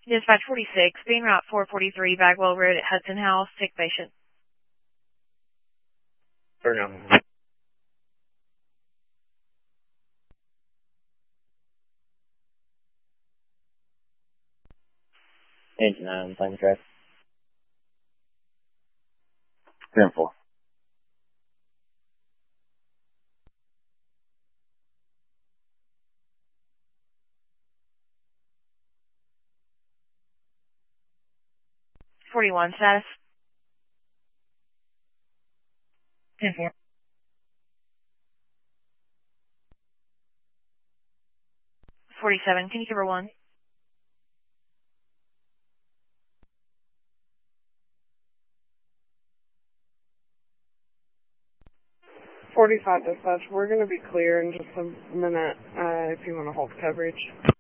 Dispatch 46, being route 443, Bagwell Road at Hudson House, sick patient. Turn on. Engine 9, time track. 10-4. $41 status. 10-4. $47, can you cover 1? $45 dispatch. We're going to be clear in just a minute if you want to hold coverage.